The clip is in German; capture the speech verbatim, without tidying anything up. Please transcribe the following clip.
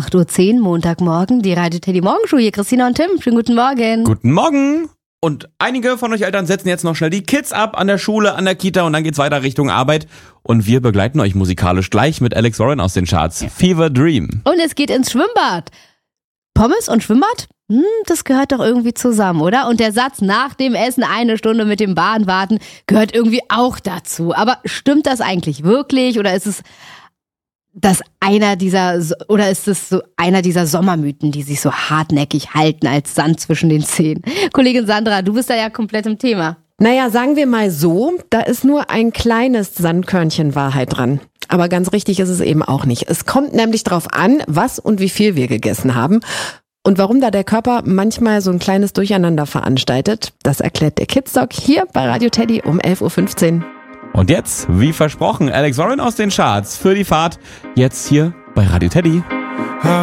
acht Uhr zehn, Montagmorgen, die Radio Teddy Morgenshow. Hier Christina und Tim. Schönen guten Morgen. Guten Morgen. Und einige von euch Eltern setzen jetzt noch schnell die Kids ab an der Schule, an der Kita und dann geht's weiter Richtung Arbeit. Und wir begleiten euch musikalisch gleich mit Alex Warren aus den Charts. Fever Dream. Und es geht ins Schwimmbad. Pommes und Schwimmbad? Hm, das gehört doch irgendwie zusammen, oder? Und der Satz, nach dem Essen eine Stunde mit dem Bahn warten, gehört irgendwie auch dazu. Aber stimmt das eigentlich wirklich? Oder ist es das einer dieser, oder ist es so einer dieser Sommermythen, die sich so hartnäckig halten als Sand zwischen den Zähnen? Kollegin Sandra, du bist da ja komplett im Thema. Naja, sagen wir mal so, da ist nur ein kleines Sandkörnchen Wahrheit dran. Aber ganz richtig ist es eben auch nicht. Es kommt nämlich drauf an, was und wie viel wir gegessen haben. Und warum da der Körper manchmal so ein kleines Durcheinander veranstaltet, das erklärt der Kids Talk hier bei Radio Teddy um elf Uhr fünfzehn. Und jetzt, wie versprochen, Alex Warren aus den Charts für die Fahrt. Jetzt hier bei Radio Teddy.